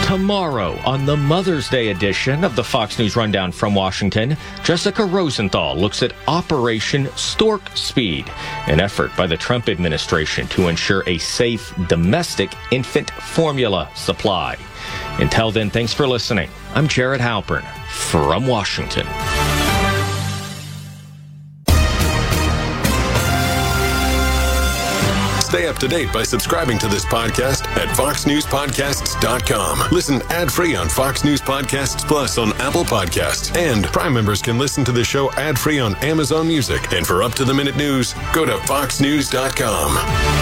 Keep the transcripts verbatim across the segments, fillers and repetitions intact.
Tomorrow, on the Mother's Day edition of the Fox News Rundown from Washington, Jessica Rosenthal looks at Operation Stork Speed, an effort by the Trump administration to ensure a safe domestic infant formula supply. Until then, thanks for listening. I'm Jared Halpern from Washington. Stay up to date by subscribing to this podcast at fox news podcasts dot com. Listen ad-free on Fox News Podcasts Plus on Apple Podcasts. And Prime members can listen to the show ad-free on Amazon Music. And for up-to-the-minute news, go to fox news dot com.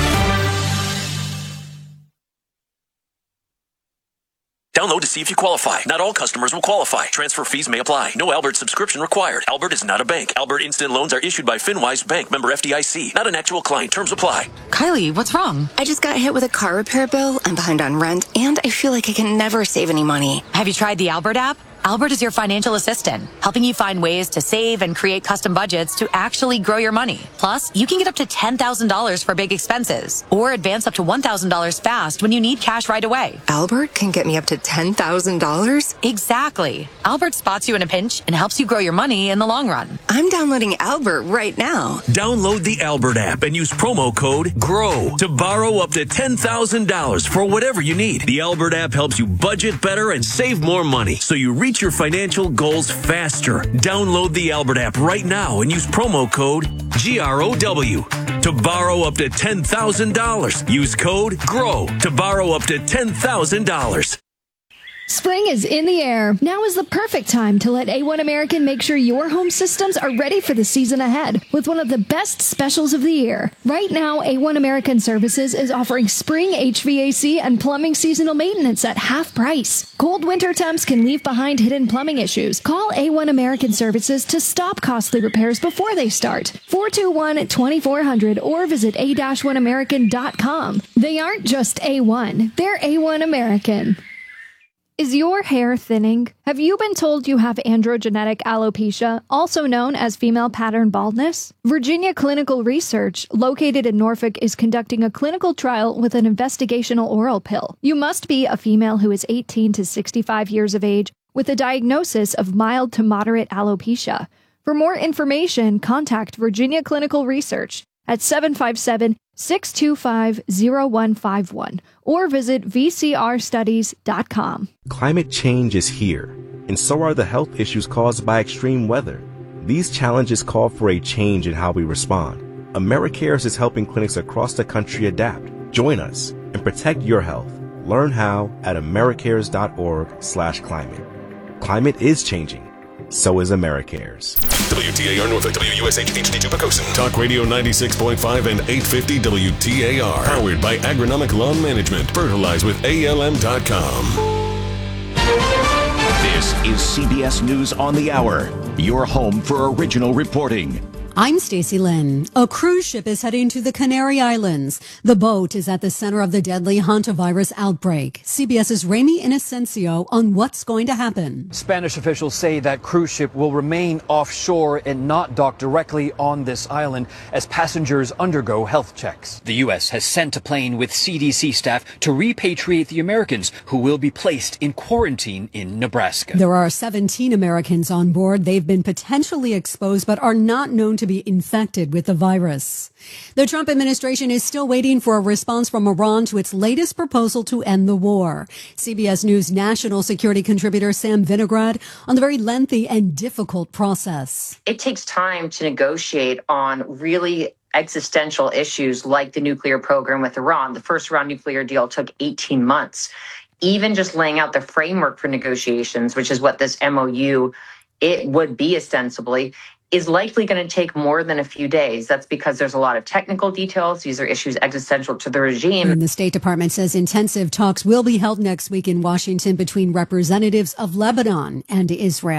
Download to see if you qualify. Not all customers will qualify. Transfer fees may apply. No Albert subscription required. Albert is not a bank. Albert Instant Loans are issued by FinWise Bank, member F D I C. Not an actual client. Terms apply. Kylie, what's wrong? I just got hit with a car repair bill. I'm behind on rent, and I feel like I can never save any money. Have you tried the Albert app? Albert is your financial assistant, helping you find ways to save and create custom budgets to actually grow your money. Plus, you can get up to ten thousand dollars for big expenses or advance up to one thousand dollars fast when you need cash right away. Albert can get me up to ten thousand dollars? Exactly. Albert spots you in a pinch and helps you grow your money in the long run. I'm downloading Albert right now. Download the Albert app and use promo code GROW to borrow up to ten thousand dollars for whatever you need. The Albert app helps you budget better and save more money, so you reach your financial goals faster. Download the Albert app right now and use promo code G R O W to borrow up to ten thousand dollars. Use code GROW to borrow up to ten thousand dollars. Spring is in the air. Now is the perfect time to let A one American make sure your home systems are ready for the season ahead with one of the best specials of the year. Right now, A one American Services is offering spring H V A C and plumbing seasonal maintenance at half price. Cold winter temps can leave behind hidden plumbing issues. Call A one American Services to stop costly repairs before they start. four two one, two four zero zero or visit a one american dot com. They aren't just A one, they're A one American. Is your hair thinning? Have you been told you have androgenetic alopecia, also known as female pattern baldness? Virginia Clinical Research, located in Norfolk, is conducting a clinical trial with an investigational oral pill. You must be a female who is eighteen to sixty-five years of age with a diagnosis of mild to moderate alopecia. For more information, contact Virginia Clinical Research at seven five seven, six two five, zero one five one or visit v c r studies dot com. Climate change is here, and so are the health issues caused by extreme weather. These challenges call for a change in how we respond. AmeriCares is helping clinics across the country adapt. Join us and protect your health. Learn how at americares dot org slash climate. Climate is changing. So is AmeriCares. W T A R Norfolk, W U S H H D two Pocosin. Talk Radio ninety-six point five and eight fifty W T A R. Powered by Agronomic Lawn Management. Fertilize with A L M dot com. This is C B S News on the Hour, your home for original reporting. I'm Stacey Lynn. A cruise ship is heading to the Canary Islands. The boat is at the center of the deadly hantavirus outbreak. CBS's Ramy Inocencio on what's going to happen. Spanish officials say that cruise ship will remain offshore and not dock directly on this island as passengers undergo health checks. The U S has sent a plane with C D C staff to repatriate the Americans who will be placed in quarantine in Nebraska. There are seventeen Americans on board. They've been potentially exposed but are not known to to be infected with the virus. The Trump administration is still waiting for a response from Iran to its latest proposal to end the war. C B S News national security contributor Sam Vinograd on the very lengthy and difficult process. It takes time to negotiate on really existential issues like the nuclear program with Iran. The first Iran nuclear deal took eighteen months. Even just laying out the framework for negotiations, which is what this M O U, it would be ostensibly, is likely going to take more than a few days. That's because there's a lot of technical details. These are issues existential to the regime. And the State Department says intensive talks will be held next week in Washington between representatives of Lebanon and Israel.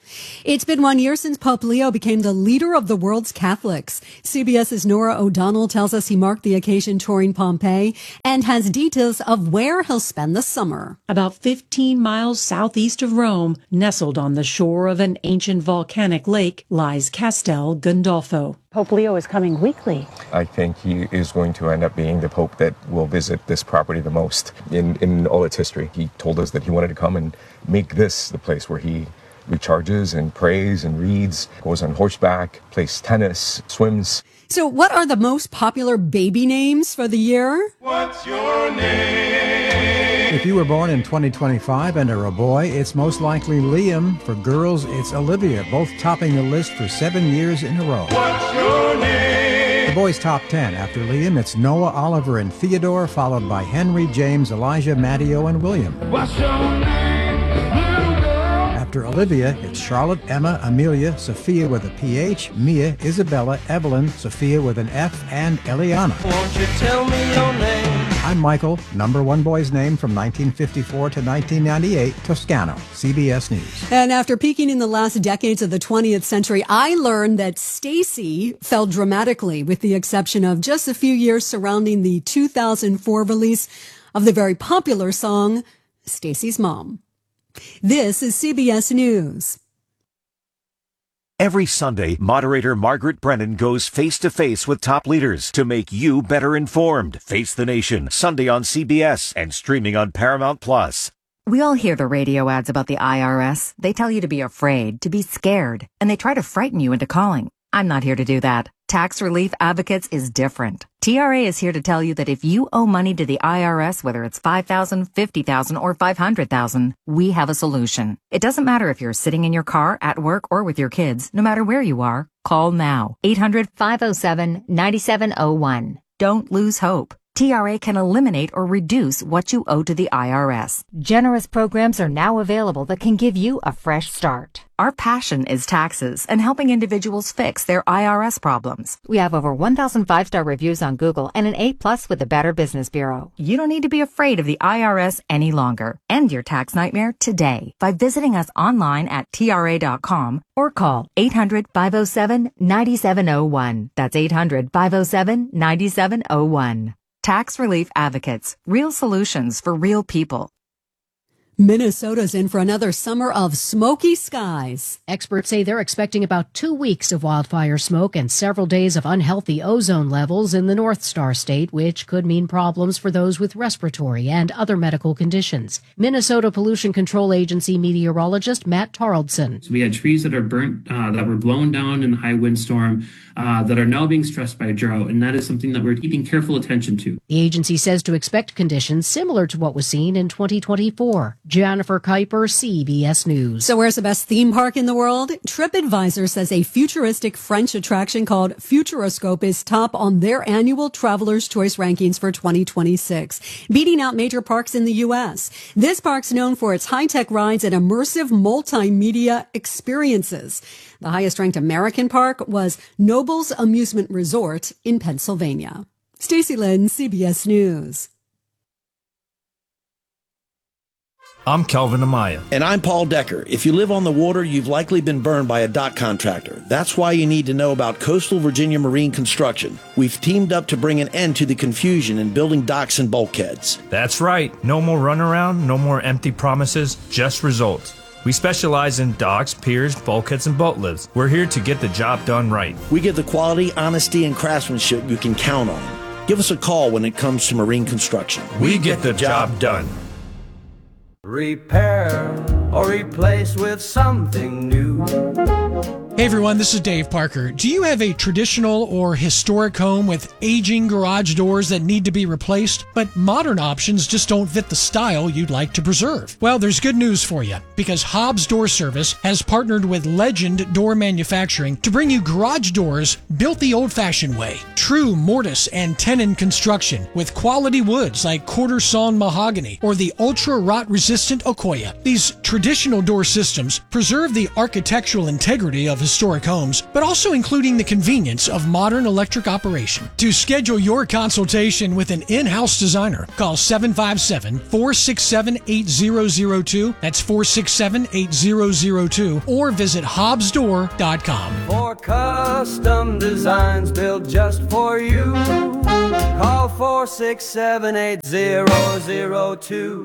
It's been one year since Pope Leo became the leader of the world's Catholics. CBS's Nora O'Donnell tells us he marked the occasion touring Pompeii and has details of where he'll spend the summer. About fifteen miles southeast of Rome, nestled on the shore of an ancient volcanic lake, lies Castel Gandolfo. Pope Leo is coming weekly. I think he is going to end up being the Pope that will visit this property the most in, in all its history. He told us that he wanted to come and make this the place where he recharges and prays and reads, goes on horseback, plays tennis, swims. So what are the most popular baby names for the year? What's your name? If you were born in twenty twenty-five and are a boy, it's most likely Liam. For girls, it's Olivia, both topping the list for seven years in a row. What's your name? The boys' top ten. After Liam, it's Noah, Oliver, and Theodore, followed by Henry, James, Elijah, Matteo, and William. What's your name? After Olivia, it's Charlotte, Emma, Amelia, Sophia with a P H, Mia, Isabella, Evelyn, Sophia with an F, and Eliana. Won't you tell me your name? I'm Michael, number one boy's name from nineteen fifty-four to nineteen ninety-eight, Toscano, C B S News. And after peaking in the last decades of the twentieth century, I learned that Stacy fell dramatically, with the exception of just a few years surrounding the two thousand four release of the very popular song, Stacy's Mom. This is C B S News. Every Sunday, moderator Margaret Brennan goes face-to-face with top leaders to make you better informed. Face the Nation, Sunday on C B S and streaming on Paramount Plus. We all hear the radio ads about the I R S. They tell you to be afraid, to be scared, and they try to frighten you into calling. I'm not here to do that. Tax Relief Advocates is different. T R A is here to tell you that if you owe money to the I R S, whether it's five thousand dollars, fifty thousand dollars, or five hundred thousand dollars, we have a solution. It doesn't matter if you're sitting in your car, at work, or with your kids. No matter where you are, call now. eight hundred, five oh seven, nine seven oh one. Don't lose hope. T R A can eliminate or reduce what you owe to the I R S. Generous programs are now available that can give you a fresh start. Our passion is taxes and helping individuals fix their I R S problems. We have over one thousand five-star reviews on Google and an A plus with the Better Business Bureau. You don't need to be afraid of the I R S any longer. End your tax nightmare today by visiting us online at T R A dot com or call eight hundred, five oh seven, nine seven oh one. That's eight hundred, five oh seven, nine seven oh one. Tax Relief Advocates. Real solutions for real people. Minnesota's in for another summer of smoky skies. Experts say they're expecting about two weeks of wildfire smoke and several days of unhealthy ozone levels in the North Star State, which could mean problems for those with respiratory and other medical conditions. Minnesota Pollution Control Agency meteorologist Matt Tarldson. So we had trees that are burnt, uh, that were blown down in the high windstorm, uh, that are now being stressed by drought, and that is something that we're keeping careful attention to. The agency says to expect conditions similar to what was seen in twenty twenty-four. Jennifer Kuiper, C B S News. So where's the best theme park in the world? TripAdvisor says a futuristic French attraction called Futuroscope is top on their annual Traveler's Choice rankings for twenty twenty-six, beating out major parks in the U S. This park's known for its high-tech rides and immersive multimedia experiences. The highest-ranked American park was Nobles Amusement Resort in Pennsylvania. Stacey Lynn, C B S News. I'm Kelvin Amaya. And I'm Paul Decker. If you live on the water, you've likely been burned by a dock contractor. That's why you need to know about Coastal Virginia Marine Construction. We've teamed up to bring an end to the confusion in building docks and bulkheads. That's right. No more runaround, no more empty promises, just results. We specialize in docks, piers, bulkheads, and boat lifts. We're here to get the job done right. We give the quality, honesty, and craftsmanship you can count on. Give us a call when it comes to marine construction. We, we get, get the, the job, job done. Repair or replace with something new. Hey everyone, this is Dave Parker. Do you have a traditional or historic home with aging garage doors that need to be replaced, but modern options just don't fit the style you'd like to preserve? Well, there's good news for you, because Hobbs Door Service has partnered with Legend Door Manufacturing to bring you garage doors built the old-fashioned way. True mortise and tenon construction with quality woods like quarter sawn mahogany or the ultra rot-resistant Okoya. These traditional door systems preserve the architectural integrity of historic homes, but also including the convenience of modern electric operation. To schedule your consultation with an in-house designer, call seven five seven, four six seven, eight zero zero two. That's four six seven, eight zero zero two. Or visit hobbs door dot com. For custom designs built just for you, call four six seven, eight zero zero two.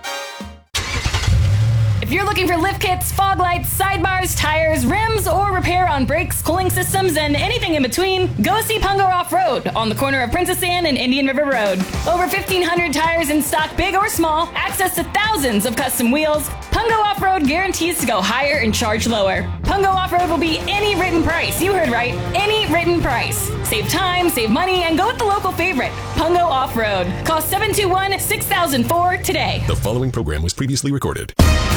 If you're looking for lift kits, fog lights, sidebars, tires, rims, or repair on brakes, cooling systems, and anything in between, go see Pungo Off-Road on the corner of Princess Anne and Indian River Road. Over fifteen hundred tires in stock, big or small, access to thousands of custom wheels. Pungo Off-Road guarantees to go higher and charge lower. Pungo Off-Road will be any written price. You heard right. Any written price. Save time, save money, and go with the local favorite, Pungo Off-Road. Call seven two one, six thousand four today. The following program was previously recorded.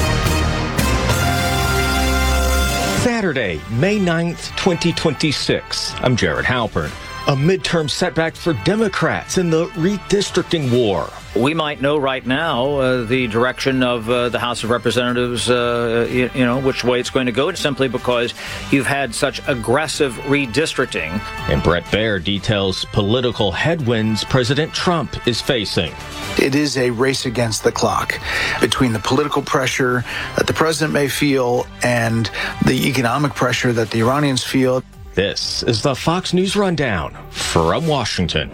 Saturday, May ninth, twenty twenty-six. I'm Jared Halpern. A midterm setback for Democrats in the redistricting war. We might know right now uh, the direction of uh, the House of Representatives, uh, you, you know, which way it's going to go, simply because you've had such aggressive redistricting. And Brett Baer details political headwinds President Trump is facing. It is a race against the clock between the political pressure that the president may feel and the economic pressure that the Iranians feel. This is the Fox News Rundown from Washington.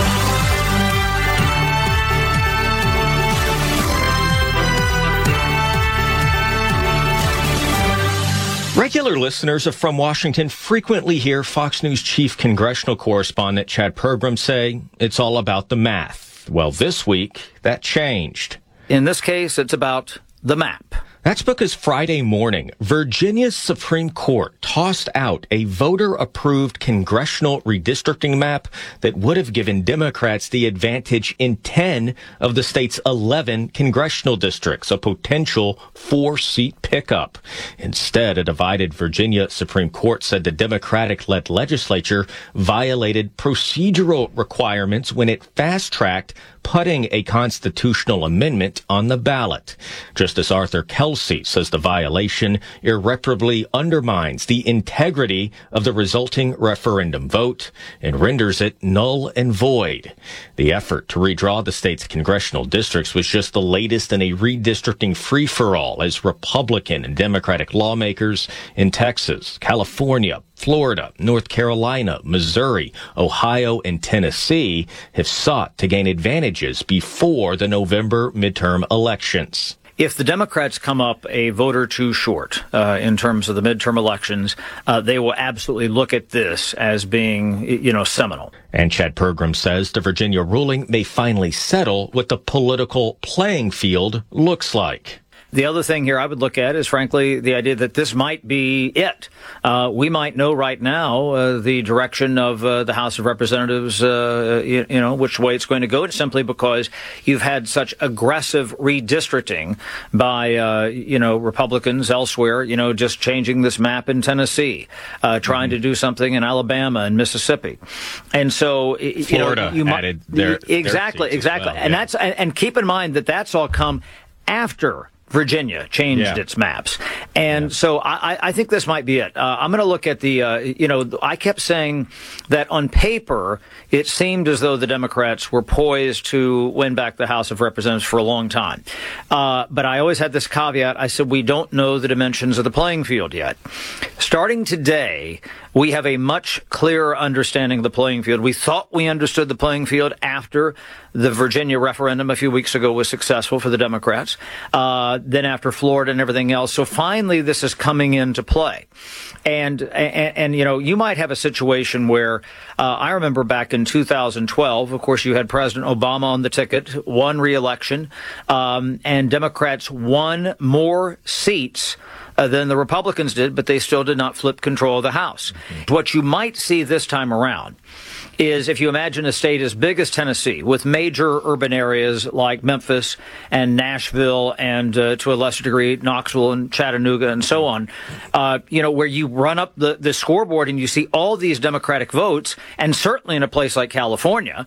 Regular listeners of From Washington frequently hear Fox News chief congressional correspondent Chad Pergram say it's all about the math. Well, this week, that changed. In this case, it's about the map. That's because Friday morning, Virginia's Supreme Court tossed out a voter-approved congressional redistricting map that would have given Democrats the advantage in ten of the state's eleven congressional districts, a potential four-seat pickup. Instead, a divided Virginia Supreme Court said the Democratic-led legislature violated procedural requirements when it fast-tracked putting a constitutional amendment on the ballot. Justice Arthur Kelsey says the violation irreparably undermines the integrity of the resulting referendum vote and renders it null and void. The effort to redraw the state's congressional districts was just the latest in a redistricting free-for-all as Republican and Democratic lawmakers in Texas, California, Florida, North Carolina, Missouri, Ohio, and Tennessee have sought to gain advantages before the November midterm elections. If the Democrats come up a vote or two short uh, in terms of the midterm elections, uh, they will absolutely look at this as being, you know, seminal. And Chad Pergram says the Virginia ruling may finally settle what the political playing field looks like. The other thing here I would look at is, frankly, the idea that this might be it. Uh, we might know right now uh, the direction of uh, the House of Representatives, uh, you, you know, which way it's going to go, simply because you've had such aggressive redistricting by, uh, you know, Republicans elsewhere, you know, just changing this map in Tennessee, uh, trying mm-hmm. to do something in Alabama and Mississippi. And so, you Florida know, you added their, exactly, their exactly. Well, yeah. And that's, and, and keep in mind that that's all come after Virginia changed yeah. its maps. And yeah. so I, I think this might be it. Uh, I'm going to look at the, uh, you know, I kept saying that on paper, it seemed as though the Democrats were poised to win back the House of Representatives for a long time. Uh, but I always had this caveat. I said, we don't know the dimensions of the playing field yet. Starting today, we have a much clearer understanding of the playing field. We thought we understood the playing field after the Virginia referendum a few weeks ago was successful for the Democrats, uh, then after Florida and everything else. So finally, this is coming into play. And, and, and you know, you might have a situation where, uh, I remember back in two thousand twelve, of course, you had President Obama on the ticket, won re-election, um, and Democrats won more seats Uh, than the Republicans did, but they still did not flip control of the House. Mm-hmm. What you might see this time around is, if you imagine a state as big as Tennessee, with major urban areas like Memphis and Nashville and, uh, to a lesser degree, Knoxville and Chattanooga and so on, uh, you know, where you run up the, the scoreboard and you see all these Democratic votes, and certainly in a place like California,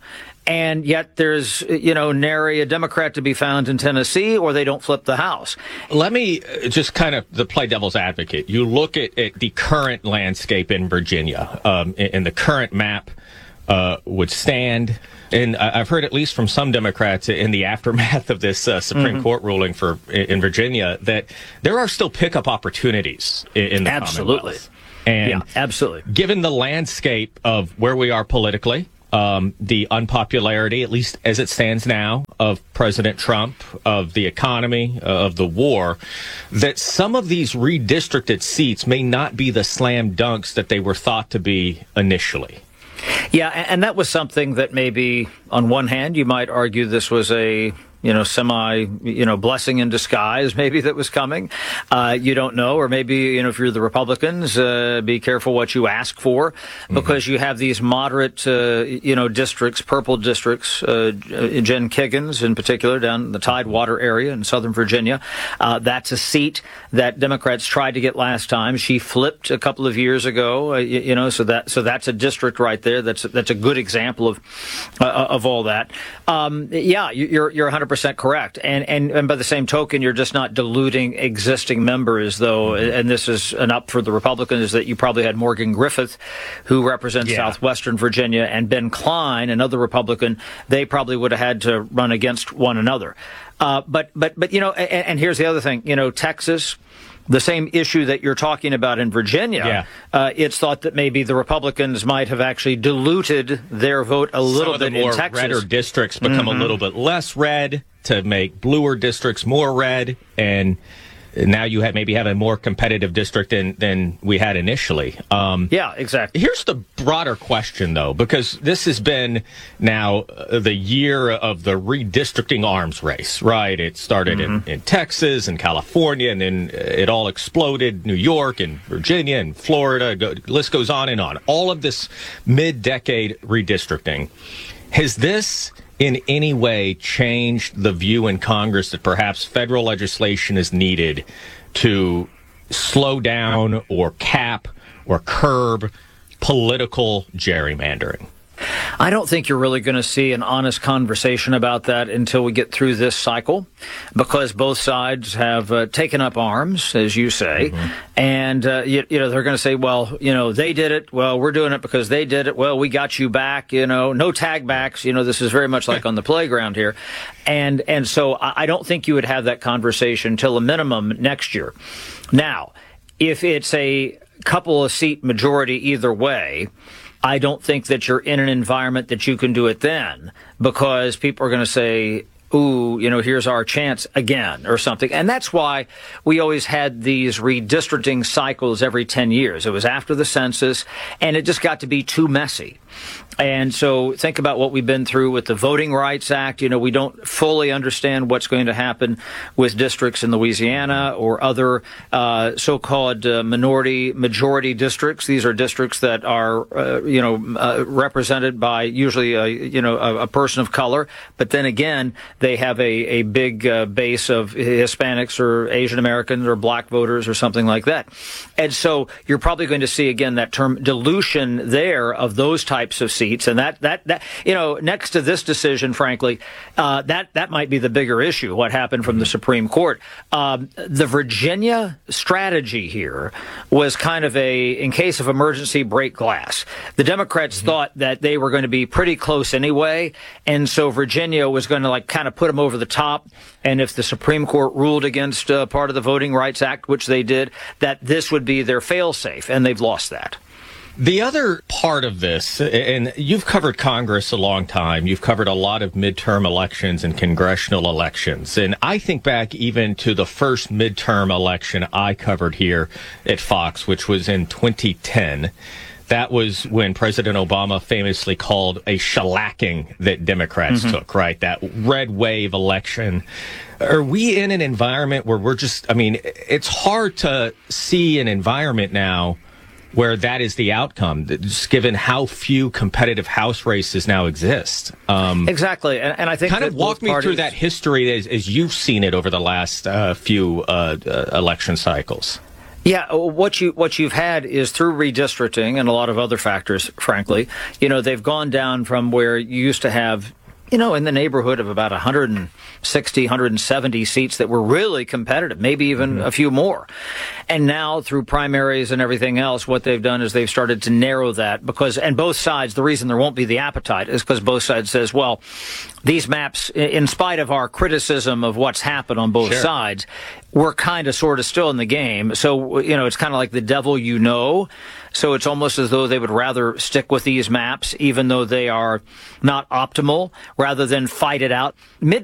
And yet there's, you know, nary a Democrat to be found in Tennessee, or they don't flip the House. Let me just kind of the play devil's advocate. You look at, at the current landscape in Virginia, um, and the current map uh, would stand. And I've heard, at least from some Democrats in the aftermath of this uh, Supreme mm-hmm. Court ruling for in Virginia, that there are still pickup opportunities in, in the absolutely. Commonwealth. And yeah, absolutely. Given the landscape of where we are politically, Um, the unpopularity, at least as it stands now, of President Trump, of the economy, uh, of the war, that some of these redistricted seats may not be the slam dunks that they were thought to be initially. Yeah, and that was something that maybe, on one hand, you might argue this was a you know, semi, you know, blessing in disguise, maybe, that was coming. Uh, you don't know. Or maybe, you know, if you're the Republicans, uh, be careful what you ask for, because mm-hmm. you have these moderate, uh, you know, districts, purple districts, uh, Jen Kiggins in particular, down in the Tidewater area in Southern Virginia. Uh, that's a seat that Democrats tried to get last time. She flipped a couple of years ago, uh, you, you know, so that, so that's a district right there. That's, that's a good example of, uh, of all that. Um, yeah, you're, you're one hundred percent correct. And, and, and by the same token, you're just not diluting existing members, though. And this is an up for the Republicans, that you probably had Morgan Griffith, who represents yeah. Southwestern Virginia, and Ben Klein, another Republican. They probably would have had to run against one another. Uh, but, but, but, you know, and, and here's the other thing, you know, Texas, the same issue that you're talking about in Virginia, yeah. uh, it's thought that maybe the Republicans might have actually diluted their vote a little Some of the bit more in Texas. Redder districts become mm-hmm. a little bit less red to make bluer districts more red, and now you have maybe have a more competitive district than, than we had initially. Um, yeah, exactly. Here's the broader question, though, because this has been now uh, the year of the redistricting arms race, right? It started mm-hmm. in, in Texas and California, and then it all exploded, New York and Virginia and Florida. Go, list goes on and on. All of this mid-decade redistricting. Has this in any way changed the view in Congress that perhaps federal legislation is needed to slow down or cap or curb political gerrymandering? I don't think you're really going to see an honest conversation about that until we get through this cycle, because both sides have uh, taken up arms, as you say, mm-hmm. and uh, you, you know they're going to say, well, you know, they did it. Well, we're doing it because they did it. Well, we got you back. You know, no tag backs. You know, this is very much like on the playground here, and and so I, I don't think you would have that conversation till a minimum next year. Now, if it's a couple of seat majority either way, I don't think that you're in an environment that you can do it then, because people are going to say, ooh, you know, here's our chance again or something. And that's why we always had these redistricting cycles every ten years. It was after the census, and it just got to be too messy. And so think about what we've been through with the Voting Rights Act. You know, we don't fully understand what's going to happen with districts in Louisiana or other uh, so-called uh, minority majority districts. These are districts that are, uh, you know, uh, represented by usually, a, you know, a, a person of color. But then again, they have a, a big uh, base of Hispanics or Asian Americans or black voters or something like that. And so you're probably going to see, again, that term dilution there of those types of seats. And that, that, that, you know, next to this decision, frankly, uh, that, that might be the bigger issue, what happened from the Supreme Court. Um, the Virginia strategy here was kind of a, in case of emergency, break glass. The Democrats mm-hmm. thought that they were going to be pretty close anyway. And so Virginia was going to, like, kind of put them over the top. And if the Supreme Court ruled against uh, part of the Voting Rights Act, which they did, that this would be their fail-safe. And they've lost that. The other part of this, and you've covered Congress a long time, you've covered a lot of midterm elections and congressional elections, and I think back even to the first midterm election I covered here at Fox, which was in twenty ten. That was when President Obama famously called a shellacking that Democrats mm-hmm. took, right? That red wave election. Are we in an environment where we're just, I mean, it's hard to see an environment now where that is the outcome, just given how few competitive House races now exist. Um, exactly, and, and I think kind of walk me parties... through that history as, as you've seen it over the last uh, few uh, uh, election cycles. Yeah, what you what you've had is through redistricting and a lot of other factors, frankly, you know, they've gone down from where you used to have, you know, in the neighborhood of about one hundred sixty, one hundred seventy seats that were really competitive, maybe even mm-hmm. a few more. And now through primaries and everything else, what they've done is they've started to narrow that because, and both sides, the reason there won't be the appetite is because both sides says, well, these maps, in spite of our criticism of what's happened on both sure. sides, we're kind of sort of still in the game. So, you know, it's kind of like the devil you know. So it's almost as though they would rather stick with these maps, even though they are not optimal, rather than fight it out. Mid